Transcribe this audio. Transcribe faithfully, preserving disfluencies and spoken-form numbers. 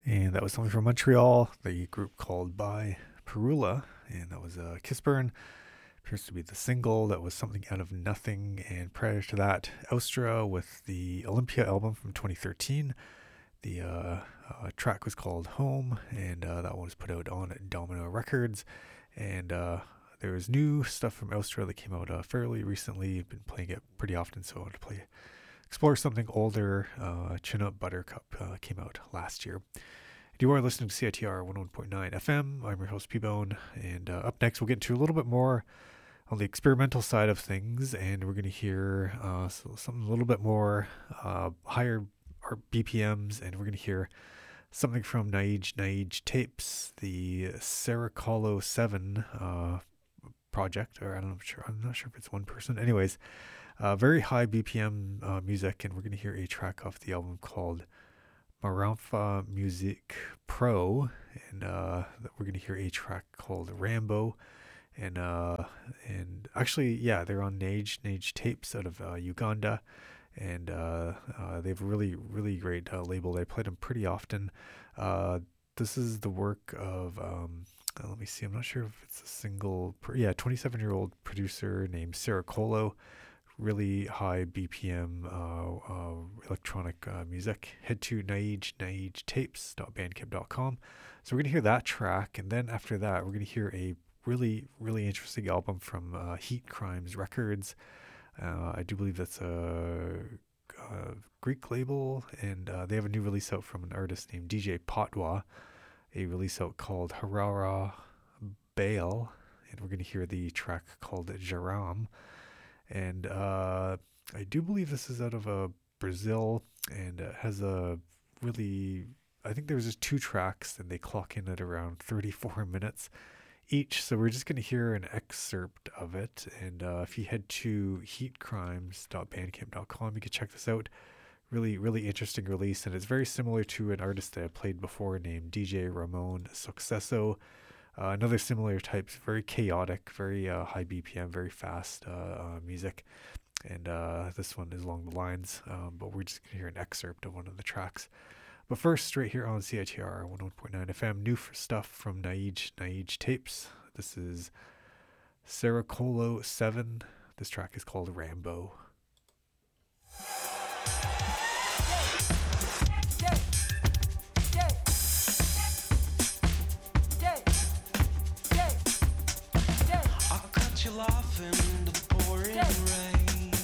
And that was something from Montreal, the group called By Perula. And that was uh, Kissburn. Appears to be the single. That was Something Out of Nothing. And prior to that, Austra with the Olympia album from twenty thirteen. The uh, uh, track was called Home, and uh, that one was put out on Domino Records. And uh, there was new stuff from Austra that came out uh, fairly recently. I've been playing it pretty often, so I want to play explore something older. Uh, Chin Up Buttercup uh, came out last year. You are listening to C I T R one oh one point nine F M. I'm your host, P-Bone. And uh, up next, we'll get into a little bit more on the experimental side of things. And we're going to hear uh, so something a little bit more uh, higher B P Ms. And we're going to hear something from Naij Naij Tapes, the Seracolo seven uh, project. Or I don't know, I'm, sure, I'm not sure if it's one person. Anyways, uh, very high B P M uh, music. And we're going to hear a track off the album called Maramfa Music Pro, and uh, we're gonna hear a track called Rambo, and uh, and actually, yeah, they're on Naij Naij Tapes out of uh, Uganda, and uh, uh, they have a really really great uh, label. I played them pretty often. Uh, this is the work of um, uh, let me see. I'm not sure if it's a single. Yeah, twenty-seven year old producer named Sarah Colo, really high B P M uh, uh, electronic uh, music. Head to naij naij tapes dot bandcamp dot com. So we're going to hear that track, and then after that, we're going to hear a really, really interesting album from uh, Heat Crimes Records. Uh, I do believe that's a, a Greek label, and uh, they have a new release out from an artist named D J Potwa, a release out called Harara Bale, and we're going to hear the track called Jaram. And uh, I do believe this is out of uh, Brazil, and uh, has a really, I think there's just two tracks, and they clock in at around thirty-four minutes each. So we're just going to hear an excerpt of it. And uh, if you head to heat crimes dot bandcamp dot com, you can check this out. Really, really interesting release, and it's very similar to an artist that I played before named D J Ramon Successo. Uh, another similar type, very chaotic, very uh, high B P M, very fast uh, uh, music. And uh, this one is along the lines, um, but we're just going to hear an excerpt of one of the tracks. But first, straight here on C I T R one oh one point nine F M, new stuff from Naij Naij Tapes. This is Seracolo seven. This track is called Rambo.